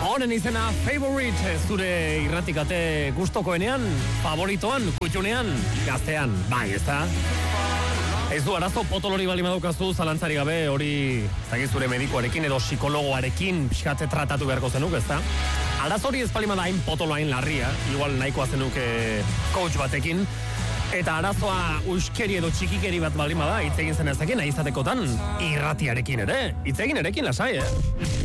Honen izena favorite, zure irratikate gustokoenean, favoritoan, kutxunean, gaztean, bai, ez da? Ez du arazo potolori bali madaukazu, zalantzari gabe, hori zure medikoarekin edo psikologoarekin pixkate tratatu beharko zenuk, ez da? Arazo hori ez balima da hain potolo hain larria, igual nahikoa zenuke coach batekin, eta arazoa uskeri edo txikikeri bat balima da, hitz egin zen ezekin, ahizatekotan, irratiarekin ere, hitz egin erekin lasai,